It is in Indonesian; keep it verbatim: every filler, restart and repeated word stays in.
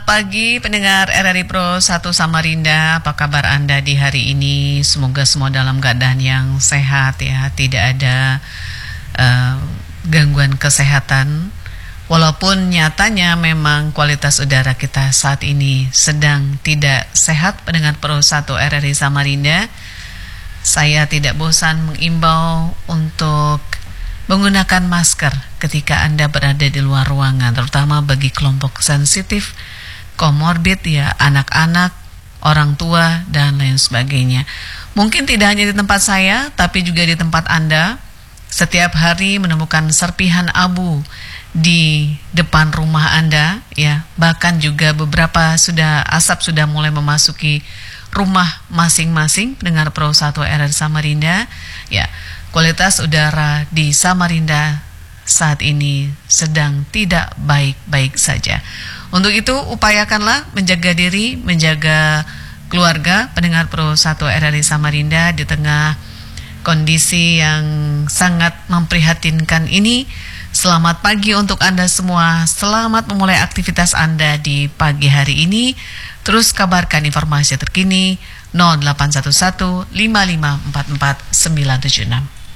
pagi pendengar R R I Pro satu Samarinda, apa kabar Anda di hari ini? Semoga semua dalam keadaan yang sehat ya, tidak ada uh, gangguan kesehatan. Walaupun nyatanya memang kualitas udara kita saat ini sedang tidak sehat, pendengar Pro satu R R I Samarinda, saya tidak bosan mengimbau untuk menggunakan masker ketika Anda berada di luar ruangan, terutama bagi kelompok sensitif, komorbid ya, anak-anak, orang tua, dan lain sebagainya. Mungkin tidak hanya di tempat saya, tapi juga di tempat Anda, setiap hari menemukan serpihan abu di depan rumah Anda, ya, bahkan juga beberapa sudah asap sudah mulai memasuki rumah masing-masing pendengar Pro satu R R I Samarinda, ya. Kualitas udara di Samarinda saat ini sedang tidak baik-baik saja. Untuk itu upayakanlah menjaga diri, menjaga keluarga pendengar Pro satu R R I Samarinda di tengah kondisi yang sangat memprihatinkan ini. Selamat pagi untuk Anda semua. Selamat memulai aktivitas Anda di pagi hari ini. Terus kabarkan informasi terkini nol delapan satu satu lima lima empat empat sembilan tujuh enam.